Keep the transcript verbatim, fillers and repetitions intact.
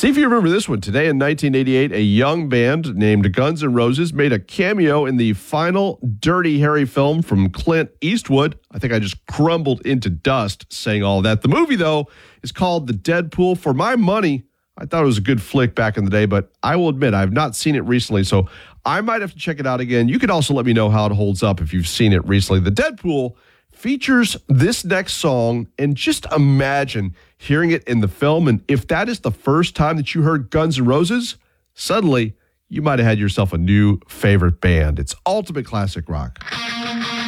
See if you remember this one. Today in nineteen eighty-eight, a young band named Guns N' Roses made a cameo in the final Dirty Harry film from Clint Eastwood. I think I just crumbled into dust saying all that. The movie, though, is called The Deadpool. For my money, I thought it was a good flick back in the day, but I will admit I have not seen it recently, so I might have to check it out again. You could also let me know how it holds up if you've seen it recently. The Deadpool features this next song, and just imagine hearing it in the film. And if that is the first time that you heard Guns N' Roses, suddenly you might have had yourself a new favorite band. It's ultimate classic rock.